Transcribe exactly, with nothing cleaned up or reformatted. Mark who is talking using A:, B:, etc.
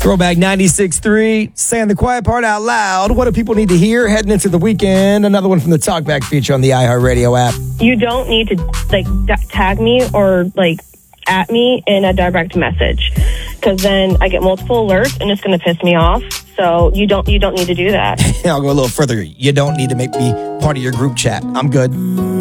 A: Throwback ninety-six point three, saying the quiet part out loud. What do people need to hear heading into the weekend? Another one from the Talkback feature on the iHeartRadio app.
B: You don't need to like d- tag me or like at me in a direct message, because then I get multiple alerts and it's going to piss me off. So you don't you don't need to do that.
A: I'll go a little further. You don't need to make me part of your group chat. I'm good.